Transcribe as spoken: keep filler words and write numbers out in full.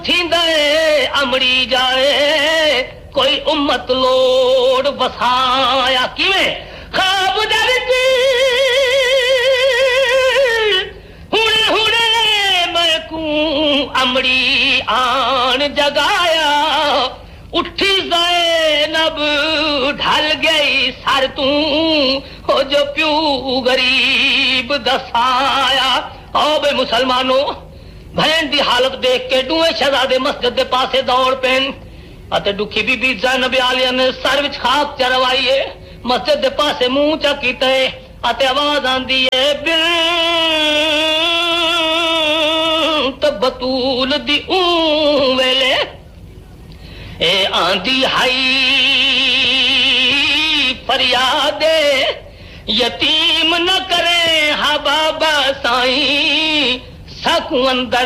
اٹھی دے امڑی جائے کوئی امت لوڑ بسایا کیویں خواب درتی ہنے ہنے میں کو امڑی آن جگایا اٹھی زینب ڈھل گئی سر تو ہو جو پیو غریب دسایا او بے مسلمانوں بہن دی حالت دیکھ کے دوئے شہزادے مسجد دے پاسے دوڑ پین اتے دکھی بی بی زینب عالیہ نے سر وچ خاک چروائیے مسجد دے پاسے منہ چا کیتے اتے آواز آندی ہے بنت بطول دی اون ویلے اے آندی ہائی فریاد یتیم نہ کرے ہا بابا سائیں سکو اندر